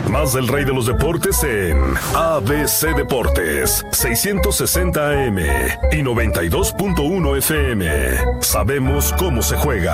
Más del rey de los deportes en ABC Deportes, 660 AM y 92.1 FM. Sabemos cómo se juega.